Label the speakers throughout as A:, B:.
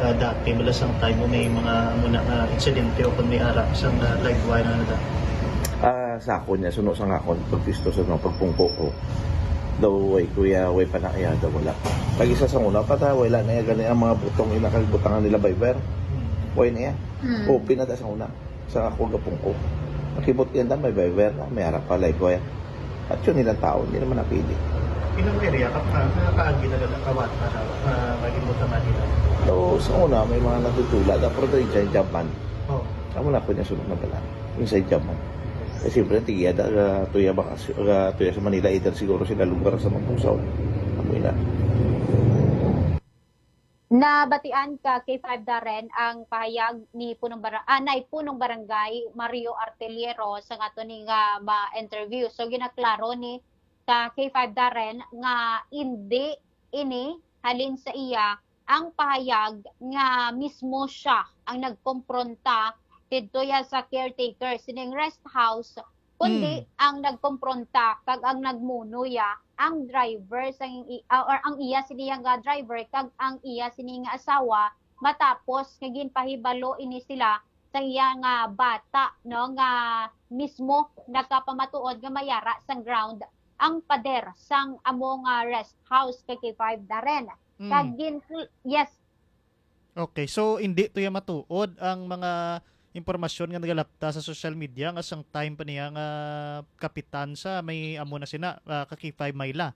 A: dati mula sang time mo may mga muna nga insidente o kung may ara sang live wire na da.
B: Sa ako niya, suno sa nga ako, pagpisto sa mga pagpungko ko. Daw, kuya, way pa na kaya, daw wala. Lagi sa una, pata, wala na yan, ganyan ang mga butong, inakagbutangan nila Viber. Way na yan. Open na sa una, sa ako gapungko. Nakibot yan may Viber na, may harap pa, live wire. At yun nilang tao, hindi naman napili.
A: Ilang area ka pa, nakakaagi na lang kawat para maging nila.
B: So, sa una, may mga natutula, pero doon yung jaman.
A: Oh.
B: Amo na ko niya sunod na pala, yung sa jaman. Eh, siyempre, tigiya, tuya sa Manila, either siguro sila lugar sa Mampusaw. Amoy na.
C: Nabatian ka kay Five Darren ang pahayag ni punong barangay Mario Arteliero sa ato ning ma-interview. So ginaklaro ni ka kay Five Darren nga hindi ini halin sa iya ang pahayag nga mismo siya ang nagkompronta didto sa caretaker sining rest house kundi ang nagkompronta kag ang nagmunuya ang driver or ang iya sini nga driver kag ang iya sini nga asawa matapos nga ginpahibalo ini sila sa iya nga bata no nga mismo nakapamatuod nga mayara sang ground ang pader sang amo nga rest house kay Five Darren kag yes.
D: Okay, so hindi to ya matuod ang mga impormasyon nga nagalapta sa social media nga sang time pa niya nga kapitan sa may amo na sina kakipay Mayla.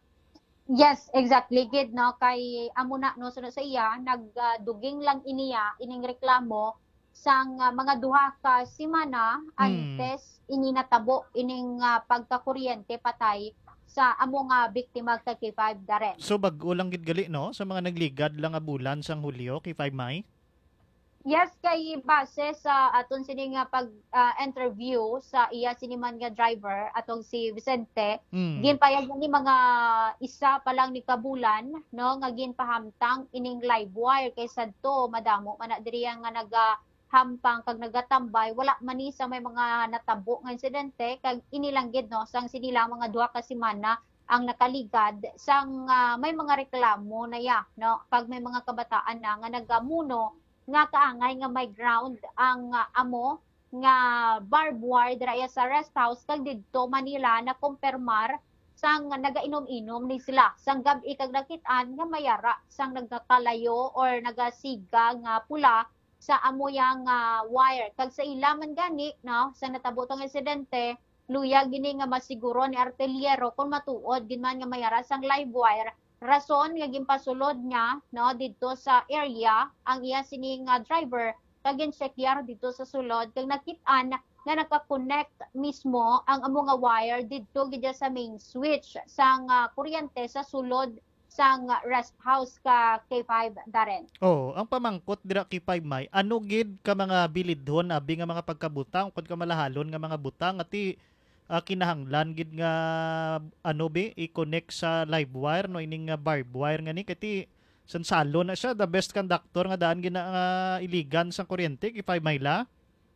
C: Yes, exactly gid no kay amo na no sunod sa iya nagduging lang iniya ining reklamo sang mga duha ka semana antes ini natabo ining pagkakuryente patay sa amo nga biktima kay Five Darren.
D: So bag-o lang gid gali no sa mga nagligad lang nga bulan sang Hulyo kay 5 May.
C: Yes, kay base sa aton sini nga pag-interview sa iya siniman nga driver atong si Vicente, ginpayag ni mga isa pa lang ni kabulan no nga ginpahamtang ining live wire kay sadto madamo man diri nga nagahampang kag nagatambay wala man ni sa may mga natabo nga insidente kag inilanggid no sang sinila mga duha ka semana ang nakaligad sang may mga reklamo na ya no pag may mga kabataan na nga nagamuno nga kaangay nga may ground ang amo nga barbed wire dira sa rest house kag didto Manila na kumpirmar sang nagainom-inom ni sila sang gabi kag nakit-an nga mayara sang nagkalayo or nagasiga nga pula sa amo yang wire kag sa ilaman gani no sa natabo tong insidente luya gini nga masiguro ni Arteliero kung matuod ginman nga mayara sang live wire rason nga ginpasulod niya no didto sa area ang iya sining driver kag ginchekyar didto sa sulod kag nakit-an nga naka-connect mismo ang amo nga wire didto gid sa main switch sang kuryente sa sulod sang rest house ka kay Five Darren.
D: Oh, ang pamangkot dira kay 5 May, ano gid ka mga bilidhon abi nga mga pagkabutang kun ka malahalon nga mga butang ati kinahanglan gid nga ano be i-connect sa live wire no ining barbed wire nga ni kati sansalo na siya the best conductor nga daan gina iligan sang kuryente kay 5 Mayla.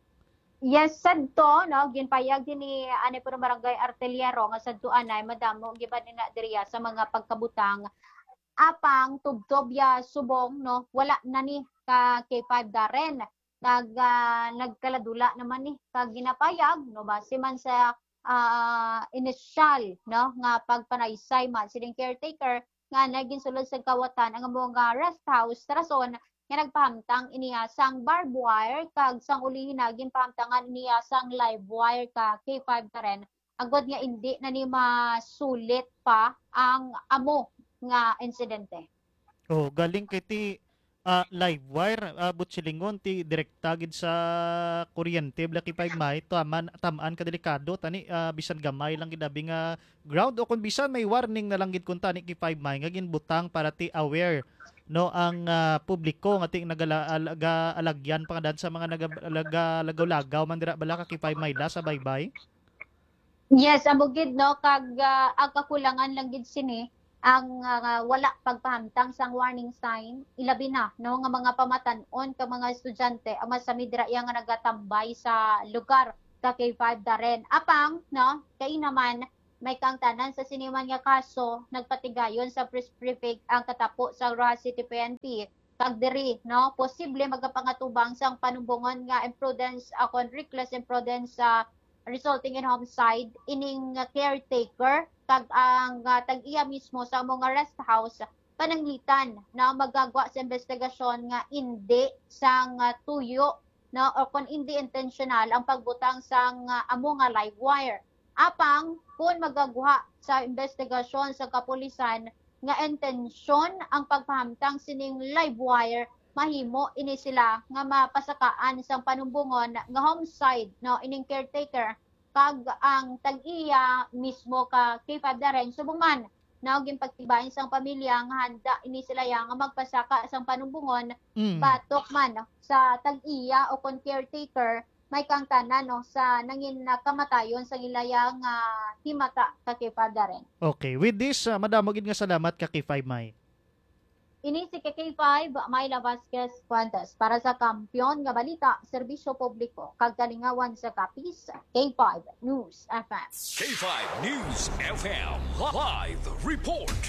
C: Yes, sadto no ginpayag din ni ani puro barangay Arteliero nga sadto anay madamo giban na diriya sa mga pagkabutang apang tubtob ya subong no wala na ni ka kay Five Darren nagkaladula naman ni kag ginapayag no base man sa initial no nga pagpanaysay man sining caretaker nga naging sulod sa kawatan ang mga rest house rason nga nagpahamtang iniya sang barbed wire kag sang uli naging pahamtangan iniya sang live wire ka kay Five Darren agod nga hindi na ni masulit pa ang amo nga insidente.
D: Oh, galing kay ti live wire butsilingon ti direkta gid sa kuryente bla kay 5 May tamaan ka delikado tani bisan gamay lang gid abi nga ground o kun bisan may warning na lang gid kun tani kay 5 May nga ginbutang para ti aware no ang publiko nga ti alagyan pa sa mga nagalagaw-lagaw man dira bala ka kay 5 May la sa baybay.
C: Yes, amo gid no kag ang kakulangan lang gid sini ang wala pagpahamtang sang warning sign ilabi na no nga mga pamatan-on ka mga estudyante ang masami dira nga nagatambay sa lugar ka kay Five Darren apang no kay naman may kangtanan sa siniman nga kaso nagpatigayon sa press prefect ang katapo sa Rojas City PNP kag diri no posible magapangatubang sang panumbongon nga imprudence akon reckless imprudence sa resulting in homicide ining caretaker kag ang tag-iya mismo sa mga rest house pananglitan na magagawa sa investigasyon nga hindi sang tuyo no o kung hindi intentional ang pagbutang sang amo nga live wire apang kung magagawa sa investigasyon sa kapulisan nga intensyon ang pagpahamtang sining live wire mahimo ini sila nga mapasakaan sang panumbongon nga homicide no ining caretaker kag ang tag-iya mismo ka kay Padaren subong man na gimpagtibayin sang pamilya nga handa ini sila yang nga magpasaka sang panumbongon batok man no, sa tag-iya o kon caretaker may kang tanan no sa nangin kamatayon sa ilayang himata ka kay Padaren.
D: Okay, with this, madamo gid nga salamat ka kay 5 May.
C: Ini si KK5 Myla Vasquez Fuentes para sa Kampiyon nga Balita, Serbisyo Publiko, kag kalingawan sa Kapis, K5 News FM.
E: K5 News FM Live Report.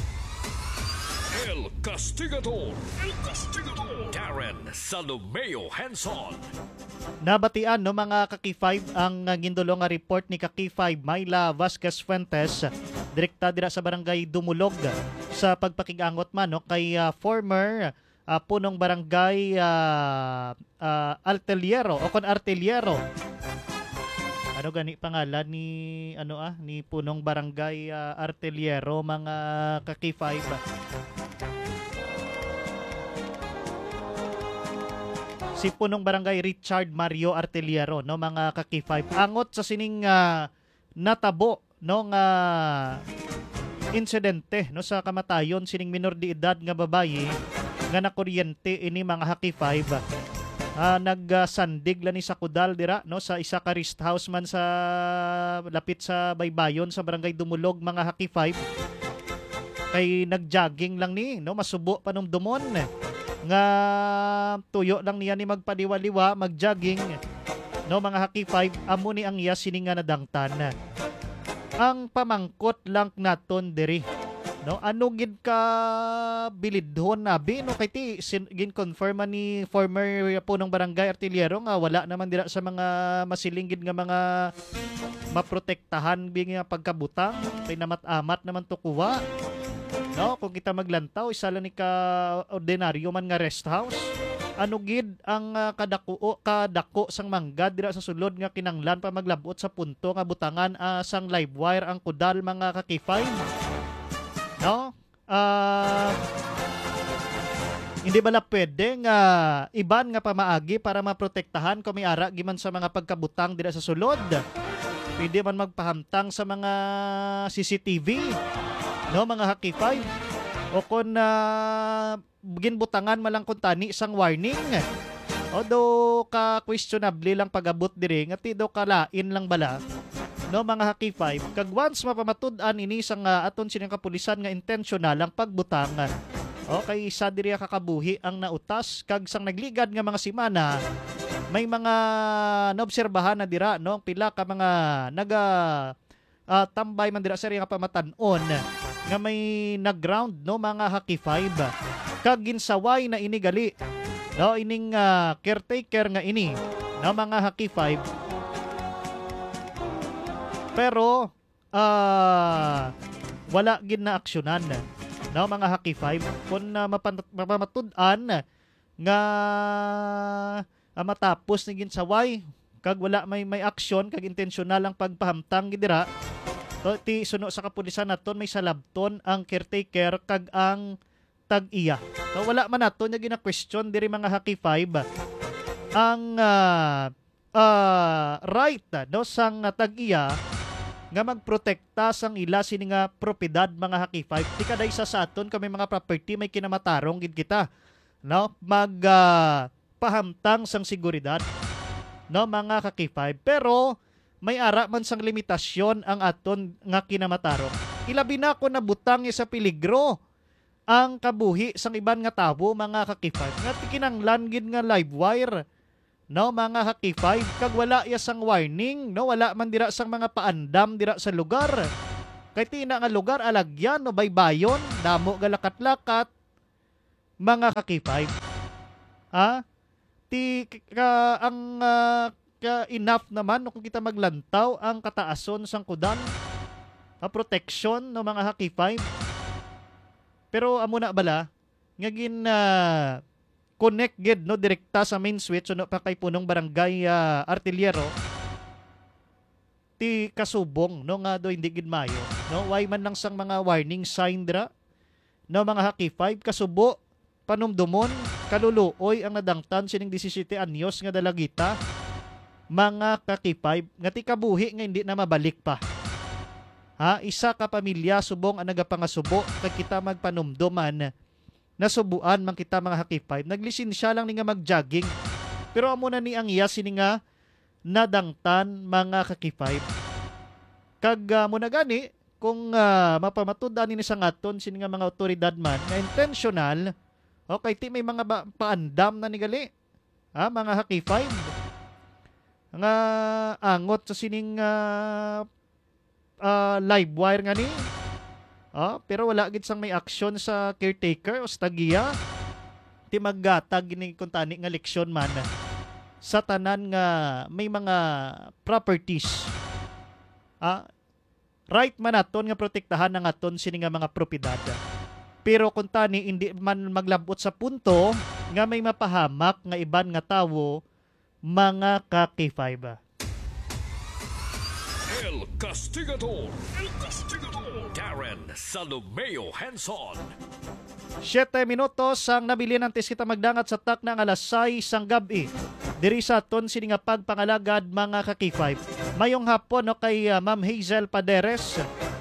E: El Castigador. Darren Salomeo Hanson.
D: Nabatian no mga kaki-5 ang gindulong nga report ni kaki-5 Myla Vasquez Fuentes direkta dira sa barangay Dumulog sa pagpakigangot man no kay former punong barangay Arteliero o kon Arteliero. Ano gani pangalan ni ni punong barangay Arteliero mga kaki-5. Si punong barangay Richard Mario Arteliero no mga kaki-5 angot sa sining natabo no nga insidente no sa kamatayon sining minor de edad nga babayi nga nakuryente ini mga haki-5 nagsandig lang ni sa Kudal dira no sa isa ka rest house man sa lapit sa Baybayon sa barangay Dumulog mga haki-5 kay nagjogging lang ni no masubo panumdumon nga tuyo lang niya ni magpaliwa-liwa magjogging no mga haki-5 amo ni ang iya sining nga nadangtan ang pamangkot lang naton diri no ano gid ka bilidhon nabi no kay ti gin confirm ni former punong barangay Arteliero nga wala naman dira sa mga masilinggid nga mga maprotektahan bi nga pagkabutang kay namat-amat naman to kuwa. No, kung kita maglantaw, isa lang ni ka ordinaryo man nga rest house. Ano gid ang kadako sang mangga dira sa sulod nga kinanglan pa maglabot sa punto nga butangan sang live wire ang Kudal mga kaki-5. No? Hindi bala pwede nga iban nga pamaagi para maprotektahan kung may ara giman sa mga pagkabutang dira sa sulod. Pwede man magpahamtang sa mga CCTV. No mga haki-5 o kung ginbutangan malang kung tani sang warning o do ka questionable lang pag-abot diri nga ti do kalain lang bala no mga haki-5 kag once mapamatud-an ini sang aton sining kapulisan nga intentional ang pagbutang o kay isa diri kakabuhi ang nautas kag sang nagligad nga mga simana may mga naobserbahan na dira no pila ka mga tambay man dira sa nga pamatan-on nga may nag-ground no mga haki-5 kag ginsaway na inigali no ining caretaker nga ini no mga haki-5 pero wala gid na aksyonan no mga haki-5 kun mapamatud-an nga matapos ni ginsaway kag wala may aksyon kag intensyonal ang pagpahamtang gidira so, ti suno sa kapulisan naton may salabton ang caretaker kag ang tag-iya. So, wala man naton nya gina-question diri mga haki-5 ang right no sang tag-iya nga magprotekta sang ila sini nga propiedad mga haki-5. Ti kada isa sa aton kami mga property may kinamatarong gid kita. No pahamtang sang seguridad. No mga haki-5 pero may ara man sang limitasyon ang aton nga kinamatarong. Ilabi na ko nabutang sa peligro ang kabuhi sang iban nga tawo mga haki-5 nga kinanglan gid nga live wire. No mga haki-5 kag wala ya sang warning, no wala man dira sang mga paandam dira sa lugar. Kay tina nga lugar alagyan no Baybayon, damo galakat-lakat. mga ka-K5. Enough naman kung kita maglantaw ang kataason sang kudan, protection ng mga K5. Pero amo na bala ngagin connect gid no direkta sa main switch no pa kay punong barangay Artillero ti kasubong no nga do hindi gid mayo no way man lang sang mga warning sign dra no mga K5 kasubo panumdumon kaluluoy ang nadangtan sining 17 anyos nga dalagita mga K5 nga ti kabuhi nga hindi na mabalik pa. Isa ka pamilya subong ang nagapangasubo kag kita magpanumduman nasubuan man kita mga K5 naglisensya lang ni nga mag-jogging pero amo na ni ang iya sini nga nadangtan mga K5 kag mo na gani kung mapamatudan ni sa ngaton sini nga mga otoridad man nga intentional okay ti may mga paandam na ni gali mga K5 nga angot sa sining live wire nga ni pero wala gid sang may aksyon sa caretaker o sa tagiya ti maggatag ni kung tani nga leksyon man sa tanan nga may mga properties right man aton nga protektahan ng aton sini nga mga propiedad pero kung tani hindi man maglabot sa punto nga may mapahamak nga iban nga tawo mga K5.
E: El Castigador. Darren Salomeo Hanson.
D: 7 minutos ang nabili ng kita magdangat sa tak ng alas 6 sang gabi. Diri sa aton sini nga pagpangalagad mga K5. Mayong hapon no kay Ma'am Hazel Paderes.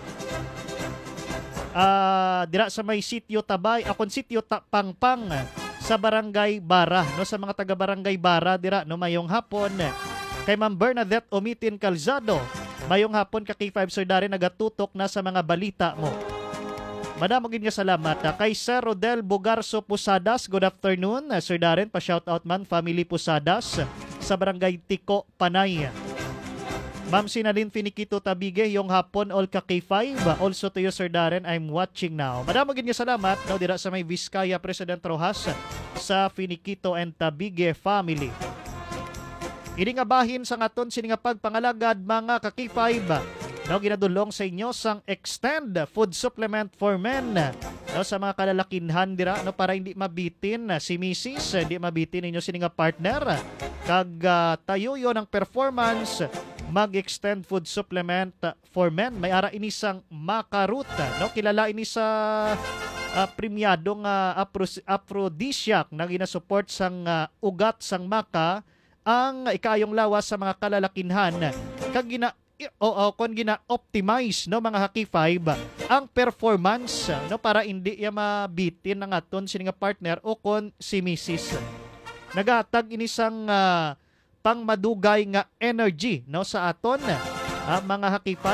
D: Dira sa may sitio Tabay, akon sitio Pangpang sa Barangay Bara no sa mga taga Barangay Bara dira no mayong hapon kay Ma'am Bernadette Omitin Calzado. Mayong hapon ka K5 Sir Darren nagatutok na sa mga balita mo. Madamo gid nga salamat kay Sir Rodel Bugarso Pusadas. Good afternoon Sir Darren, pa shout out man family Pusadas sa Barangay Tiko Panay. Ma'am Sinalin Finiquito Tabige yung hapon all ka K5. Also to you Sir Darren, I'm watching now. Madamo gid nga salamat no dira sa may Vizcaya President Rojas sa Finiquito and Tabige family. Ini nga bahin sa ngaton sini nga pagpangalagad mga K5 no ginadulong sa inyo sang extend food supplement for men no sa mga kalalakinhan dira no para hindi mabitin si Mrs. hindi mabitin ninyo sini nga partner kag tayo yon ang performance mag-extend food supplement for men may ara ini sang Makarut no kilala ini sa premiadong aphrodisiac na ginasupport sang ugat sang maka ang ikayong lawas sa mga kalalakinhan kag gina-optimize no mga K5 ang performance no para hindi ya mabitin ng aton sini nga partner o kon si Mrs. Nagatag ini sang pangmadugay nga energy no sa aton mga K5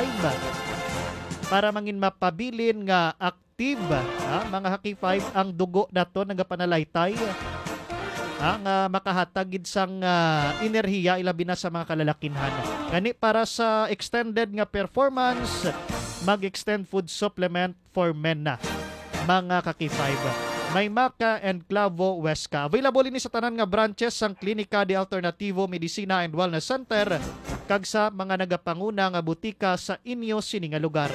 D: para mangin mapabilin nga active mga K5 ang dugo naton nagapanalaytay ang makahatagid sang enerhiya ilabi na sa mga kalalakinhan. Gani para sa extended nga performance, mag-extend food supplement for men na mga K5. May Maca and Clavo Huesca. Available ini sa tanan nga branches sang Klinika de Alternativo Medicina and Wellness Center kag sa mga nagapanguna nga butika sa inyo sini nga lugar.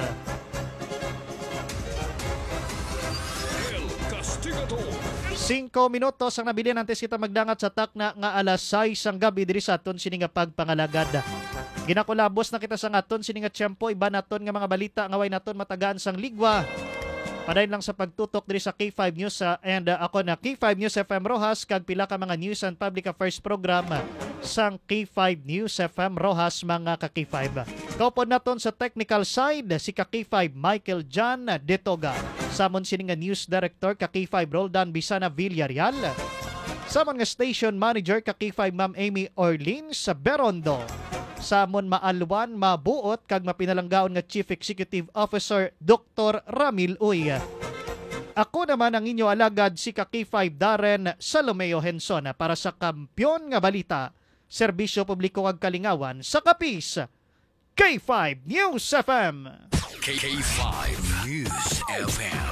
E: El Castigador.
D: 5 minutos ang nabili nantes kita magdangat sa takna nga alas 6 ang gabi diri sa aton sini nga pagpangalagad. Ginakulabos na kita sa ngaton sini nga tiyempo iba naton nga mga balita nga way naton matagaan sang ligwa. Padayon lang sa pagtutok diri sa K5 News and ako na K5 News FM Rojas kag pila ka mga news and public affairs program sang K5 News FM Rojas mga ka-K5. Kaupod naton sa technical side si ka-K5 Michael John Detoga. Samon sini nga news director ka-K5 Roldan Bisana Villarreal. Samon nga station manager ka-K5 Ma'am Amy Orleans Berondo. Samon maalwan, mabuot kag mapinalanggaon nga Chief Executive Officer Dr. Ramil Uy. Ako naman ang inyo alagad si ka-K5 Darren Salomeo Hanson para sa Kampyon nga Balita, Serbisyo Publiko kag Kalingawan sa Kapis, K5 News FM.
E: K5 News FM.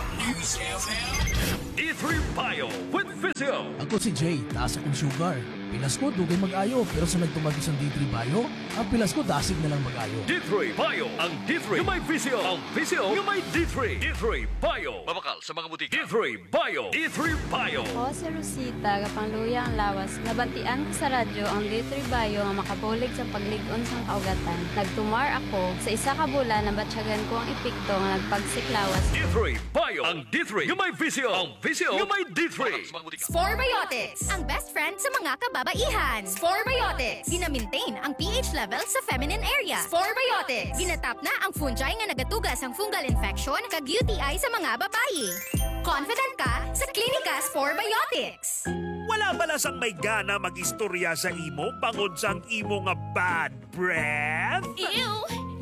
E: D3 Bio with Physio.
F: Ako si Jay, taas akong sugar. Pilas ko, dugay mag-ayo. Pero sa nagtumagis ang D3 Bio, ang pilas ko, dasig na lang mag-ayo.
E: D3 Bio. Ang D3 yung may Physio. Ang Physio yung may D3. D3 Bio. Mabakal sa mga butika. D3 Bio. D3 Bio.
G: Ako si Rosita, kapangluya ang lawas. Nabantian ko sa radyo ang D3 Bio nga makabulig sa pagligon sa kaugatan. Nagtumar ako. Sa isa ka bulan, nabatsyagan ko ang epikto nga nagpagsiklawas.
E: D3 Bio. Ang D3 yung may Physio. Ang Physio yung may D3.
H: Sporebiotics, ang best friend sa mga kababaihan. Sporebiotics, gina-maintain ang pH level sa feminine area. Sporebiotics, ginatap na ang fungi nga nagatugas ang fungal infection kag UTI sa mga babayi. Confident ka sa Klinika Sporebiotics.
I: Wala bala sang may gana mag-istorya sa imo bangod sang imo nga bad breath?
H: Ew!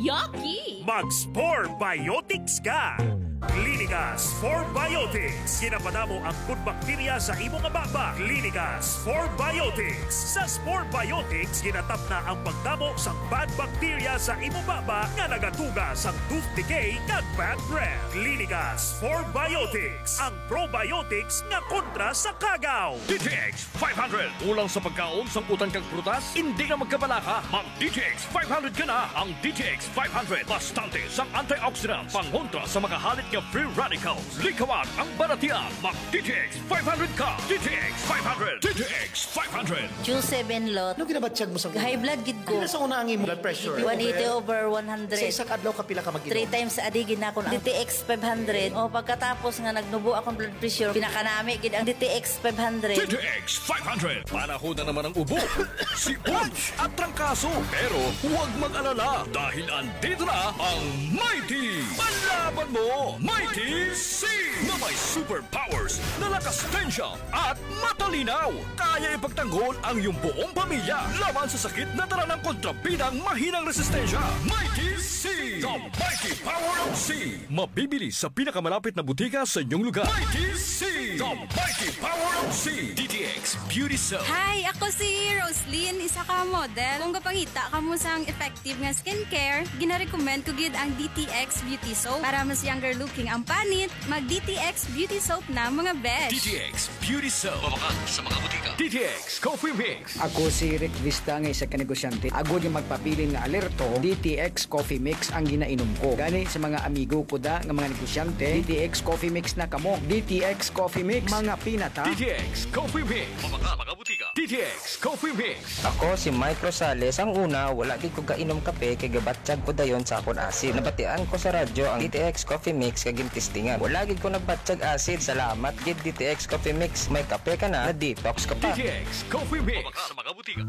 H: Yucky!
I: Mag-Sporebiotics ka! Klinika Sporebiotics. Ginapadamo ang good bacteria sa imo nga baba. Klinika Sporebiotics. Sa Sporebiotics, ginatap na ang pagdamo sa bad bacteria sa imo baba nga nagatuga sa tooth decay kag bad breath. Klinika Sporebiotics. Ang probiotics nga kontra sa kagaw.
E: DTX 500. Ulang sa pagkaon, sangkutan kang prutas, hindi na magkabalaka. Mag DTX 500 ka na. Ang DTX 500. Bastante sang antioxidants. Pangontra sa mga halit nga free radicals. Likawag ang baratian. Mag DTX 500 ka. DTX 500. DTX 500.
J: Q7 lot.
K: Ano ginabatsyag mo sa
J: High blood gid ko.
K: Ano sa una ang imong blood pressure?
J: 180/100.
K: Sa isang adlaw kapila ka mag-inom?
J: 3 times a day gid na ako ng DTX 500. O pagkatapos nga nagnubo akong blood pressure, pinakanami gid ang DTX 500.
E: DTX 500. Panahon na naman ang ubo, si Punch at trangkaso. Pero huwag mag-alala dahil andito na ang Mighty. Panlaban mo, Mighty C! Na may superpowers na lakas tensya at matalinaw. Kaya ipagtanggol ang iyong buong pamilya laban sa sakit na dala ng kontrabidang mahinang resistensya. Mighty C! The Mighty Power of C! Mabibili sa pinakamalapit na butika sa inyong lugar. Mighty C! The Mighty Power of C! DTX Beauty Soap.
G: Hi, ako si Roslyn, isa ka model. Kung kapangita ka mo sang effective nga skincare, gina-recommend ko gid ang DTX Beauty Soap. Para mas younger looking ang panit, mag DTX Beauty Soap na mga besh.
E: DTX Beauty Soap. Mabakal sa mga butika. DTX Coffee Mix.
L: Ako si Rick Vista nga isa ka negosyante. Agod yung magpapilin nga alerto, DTX Coffee Mix ang ginainom ko. Gani sa mga amigo ko da nga mga negosyante, DTX Coffee Mix na kamo. DTX Coffee Mix, mga pinata.
E: DTX Coffee Mix. Mabakal mga butika. DTX Coffee Mix.
M: Ako si Mike Rosales. Ang una, wala gid ko kainom kape kay gabatsyag ko dayon sa akon acid. Nabatian ko sa radyo ang DTX Coffee Mix kag gintistingan. Wala gid ko nagbatsyag acid. Salamat gid DTX Coffee Mix. May kape ka na detox ka pa.
E: DTX Coffee Mix. Mabakal sa mga butika.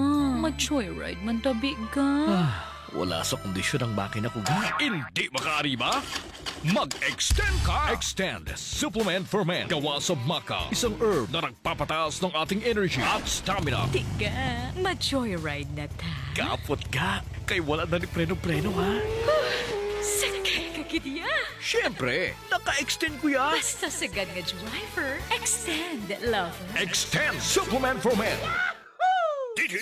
G: Mag-joyride man tabi ka.
E: Wala sa kondisyon ang makina ko ga. Hindi makaariba? Mag-extend ka! Extend Supplement for Men. Gawa sa maca. Isang herb na nagpapataas ng ating energy at stamina.
G: Tiga, mag-joyride na ta.
E: Kapot ka. Kay wala na ni preno-preno ha.
G: Sakay ka gidya.
E: Siyempre, naka-extend ko ya.
G: Basta sagad nga driver, extend, lover.
E: Extend Supplement for Men.